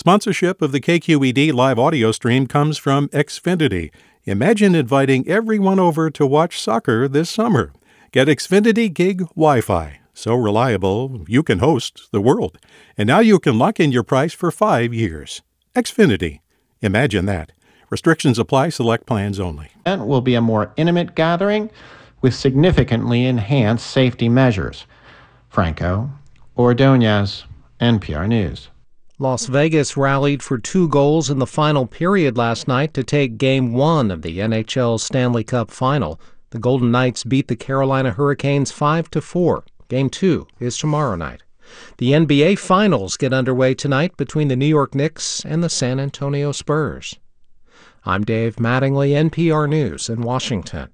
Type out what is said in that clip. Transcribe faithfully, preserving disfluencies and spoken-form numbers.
Sponsorship of the K Q E D live audio stream comes from Xfinity. Imagine inviting everyone over to watch soccer this summer. Get Xfinity Gig Wi-Fi. So reliable, you can host the world. And now you can lock in your price for five years. Xfinity. Imagine that. Restrictions apply. Select plans only. It will be a more intimate gathering with significantly enhanced safety measures. Franco Ordonez, N P R News. Las Vegas rallied for two goals in the final period last night to take Game one of the N H L Stanley Cup Final. The Golden Knights beat the Carolina Hurricanes five to four. Game two is tomorrow night. The N B A Finals get underway tonight between the New York Knicks and the San Antonio Spurs. I'm Dave Mattingly, N P R News in Washington.